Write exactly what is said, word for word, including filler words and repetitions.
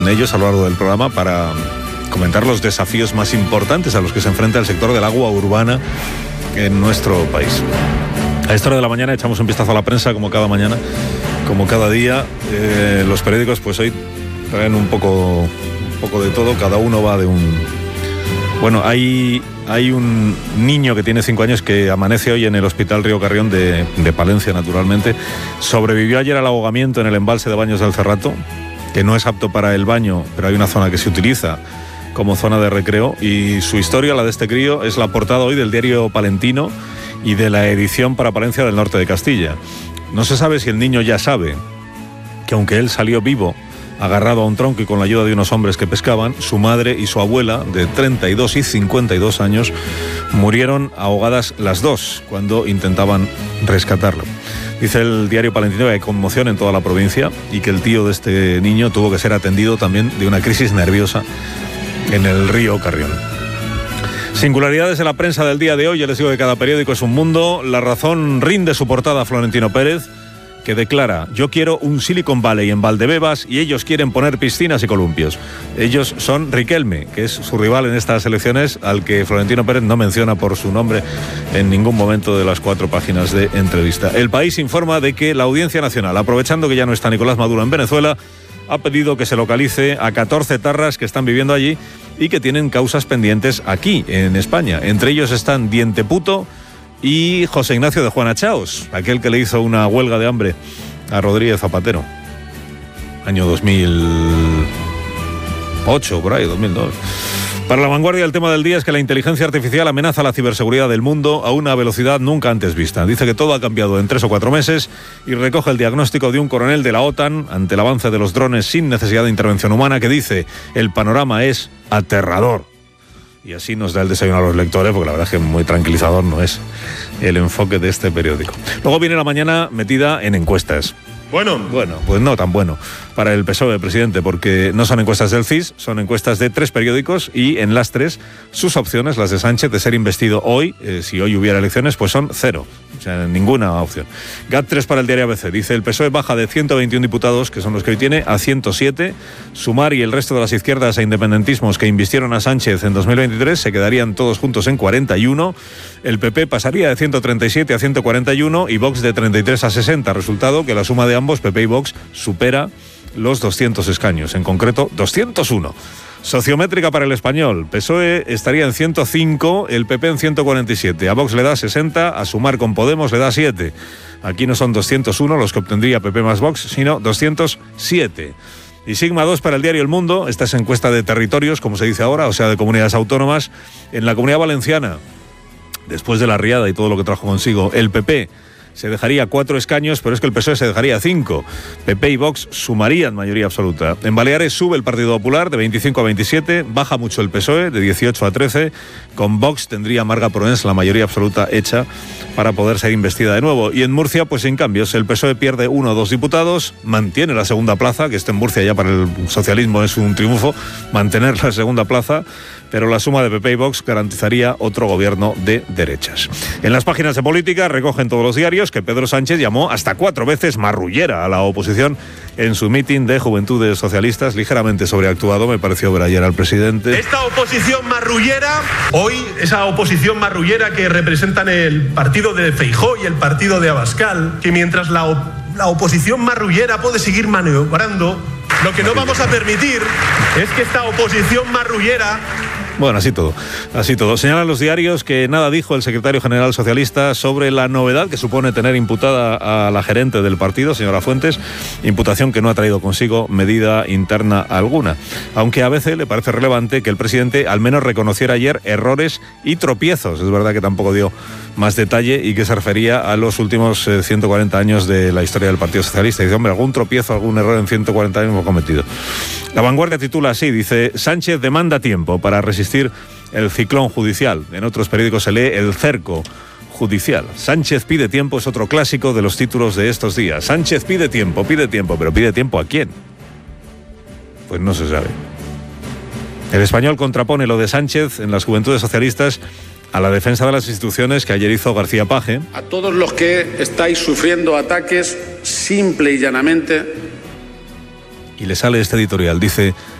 ellos a lo largo del programa para comentar los desafíos más importantes a los que se enfrenta el sector del agua urbana en nuestro país. A esta hora de la mañana echamos un vistazo a la prensa, como cada mañana, como cada día. Eh, los periódicos pues hoy traen un poco, un poco de todo, cada uno va de un... Bueno, hay, hay un niño que tiene cinco años que amanece hoy en el Hospital Río Carrión de, de Palencia, naturalmente. Sobrevivió ayer al ahogamiento en el embalse de Baños del Cerrato, que no es apto para el baño, pero hay una zona que se utiliza como zona de recreo, y su historia, la de este crío, es la portada hoy del diario palentino y de la edición para Palencia del Norte de Castilla. No se sabe si el niño ya sabe que aunque él salió vivo, agarrado a un tronco y con la ayuda de unos hombres que pescaban, su madre y su abuela, de treinta y dos y cincuenta y dos años, murieron ahogadas las dos cuando intentaban rescatarlo. Dice el diario palentino que hay conmoción en toda la provincia y que el tío de este niño tuvo que ser atendido también de una crisis nerviosa en el río Carrión. Singularidades en la prensa del día de hoy. Ya les digo que cada periódico es un mundo. La Razón rinde su portada a Florentino Pérez, que declara: yo quiero un Silicon Valley en Valdebebas y ellos quieren poner piscinas y columpios. Ellos son Riquelme, que es su rival en estas elecciones, al que Florentino Pérez no menciona por su nombre en ningún momento de las cuatro páginas de entrevista. El País informa de que la Audiencia Nacional, aprovechando que ya no está Nicolás Maduro en Venezuela, ha pedido que se localice a catorce tarras que están viviendo allí y que tienen causas pendientes aquí, en España. Entre ellos están Diente Puto y José Ignacio de Juana Chaos, aquel que le hizo una huelga de hambre a Rodríguez Zapatero. Año dos mil ocho, por ahí, dos mil dos. Para La Vanguardia, el tema del día es que la inteligencia artificial amenaza la ciberseguridad del mundo a una velocidad nunca antes vista. Dice que todo ha cambiado en tres o cuatro meses y recoge el diagnóstico de un coronel de la OTAN ante el avance de los drones sin necesidad de intervención humana, que dice: el panorama es aterrador. Y así nos da el desayuno a los lectores, porque la verdad es que muy tranquilizador no es el enfoque de este periódico. Luego viene la mañana metida en encuestas. Bueno, bueno, pues no tan bueno para el P S O E, presidente, porque no son encuestas del C I S, son encuestas de tres periódicos y en las tres sus opciones, las de Sánchez, de ser investido hoy, eh, si hoy hubiera elecciones, pues son cero. O sea, ninguna opción. G A T tres para el diario A B C. Dice: el P S O E baja de ciento veintiún diputados, que son los que hoy tiene, a ciento siete. Sumar y el resto de las izquierdas e independentismos que invistieron a Sánchez en dos mil veintitrés se quedarían todos juntos en cuarenta y uno. El P P pasaría de ciento treinta y siete a ciento cuarenta y uno y Vox de treinta y tres a sesenta. Resultado que la suma de ambos, P P y Vox, supera los doscientos escaños, en concreto doscientos uno. Sociométrica para el Español: P S O E estaría en ciento cinco, el P P en ciento cuarenta y siete, a Vox le da sesenta, a Sumar con Podemos le da siete. Aquí no son doscientos uno los que obtendría P P más Vox, sino doscientos siete. Y Sigma dos para el diario El Mundo. Esta es encuesta de territorios, como se dice ahora, o sea, de comunidades autónomas. En la Comunidad Valenciana, después de la riada y todo lo que trajo consigo, el P P se dejaría cuatro escaños, pero es que el P S O E se dejaría cinco. P P y Vox sumarían mayoría absoluta. En Baleares sube el Partido Popular de veinticinco a veintisiete, baja mucho el P S O E de dieciocho a trece. Con Vox tendría Marga Proens la mayoría absoluta hecha para poder ser investida de nuevo. Y en Murcia, pues sin cambios, el P S O E pierde uno o dos diputados, mantiene la segunda plaza, que esto en Murcia ya para el socialismo es un triunfo, mantener la segunda plaza, pero la suma de P P y Vox garantizaría otro gobierno de derechas. En las páginas de política recogen todos los diarios que Pedro Sánchez llamó hasta cuatro veces marrullera a la oposición en su mitin de Juventudes Socialistas. Ligeramente sobreactuado me pareció ver ayer al presidente. Esta oposición marrullera, hoy esa oposición marrullera que representan el partido de Feijóo y el partido de Abascal, que mientras la, op la oposición marrullera puede seguir maniobrando, lo que no vamos a permitir es que esta oposición marrullera... Bueno, así todo, así todo. Señalan los diarios que nada dijo el secretario general socialista sobre la novedad que supone tener imputada a la gerente del partido, señora Fuentes, imputación que no ha traído consigo medida interna alguna. Aunque a veces le parece relevante que el presidente al menos reconociera ayer errores y tropiezos. Es verdad que tampoco dio más detalle y que se refería a los últimos eh, ciento cuarenta años de la historia del Partido Socialista. Y dice: hombre, algún tropiezo, algún error en ciento cuarenta años hemos cometido. La Vanguardia titula así, dice: Sánchez demanda tiempo para resistir el ciclón judicial. En otros periódicos se lee el cerco judicial. Sánchez pide tiempo es otro clásico de los títulos de estos días. Sánchez pide tiempo, pide tiempo, pero ¿pide tiempo a quién? Pues no se sabe. El Español contrapone lo de Sánchez en las Juventudes Socialistas a la defensa de las instituciones que ayer hizo García Paje. A todos los que estáis sufriendo ataques simple y llanamente y le sale este editorial. Dice: